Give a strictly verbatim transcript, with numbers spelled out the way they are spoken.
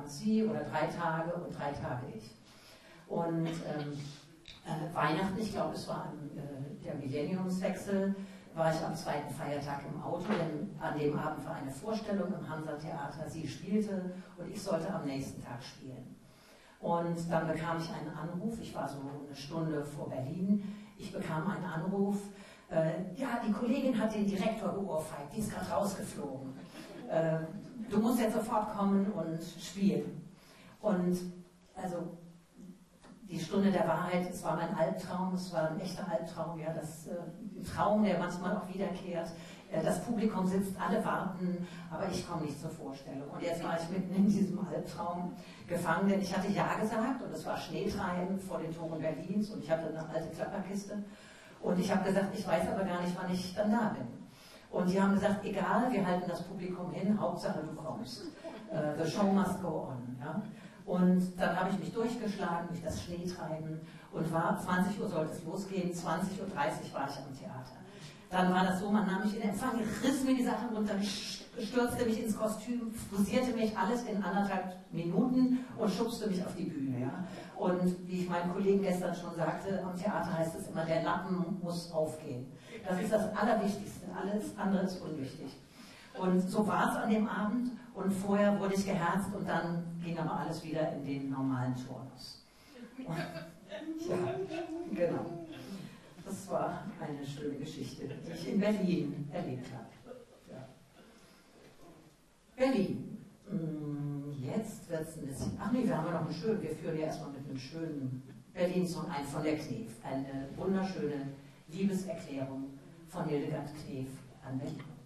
Abend sie oder drei Tage und drei Tage ich. Und ähm, äh, Weihnachten, ich glaube, es war an, äh, der Millenniumswechsel, war ich am zweiten Feiertag im Auto, denn an dem Abend war eine Vorstellung im Hansa-Theater, sie spielte und ich sollte am nächsten Tag spielen. Und dann bekam ich einen Anruf, ich war so eine Stunde vor Berlin, ich bekam einen Anruf, äh, ja, die Kollegin hat den Direktor geohrfeigt, die ist gerade rausgeflogen. Äh, du musst jetzt sofort kommen und spielen. Und also die Stunde der Wahrheit, es war mein Albtraum, es war ein echter Albtraum, ja, das, äh, ein Traum, der manchmal auch wiederkehrt. Äh, das Publikum sitzt, alle warten, aber ich komme nicht zur Vorstellung. Und jetzt war ich mitten in diesem Albtraum gefangen, denn ich hatte Ja gesagt und es war Schneetreiben vor den Toren Berlins und ich hatte eine alte Klapperkiste. Und ich habe gesagt, ich weiß aber gar nicht, wann ich dann da bin. Und die haben gesagt, egal, wir halten das Publikum hin, Hauptsache du kommst. Uh, the show must go on. Ja? Und dann habe ich mich durchgeschlagen durch das Schneetreiben und war, zwanzig Uhr sollte es losgehen, zwanzig Uhr dreißig war ich am Theater. Dann war das so, man nahm mich in Empfang, riss mir die Sachen runter, stürzte mich ins Kostüm, frisierte mich alles in anderthalb Minuten und schubste mich auf die Bühne. Ja? Und wie ich meinen Kollegen gestern schon sagte, am Theater heißt es immer, der Lappen muss aufgehen. Das ist das Allerwichtigste, alles andere ist unwichtig. Und so war es an dem Abend und vorher wurde ich geherzt und dann ging aber alles wieder in den normalen Turnus. Und, ja, genau. Das war eine schöne Geschichte, die ich in Berlin erlebt habe. Ja. Berlin. Jetzt wird es ein bisschen. Ach nee, wir haben ja noch einen schönen. Wir führen ja erstmal mit einem schönen Berlin-Song ein von der Knef. Eine wunderschöne Liebeserklärung von Hildegard Knef an Berlin.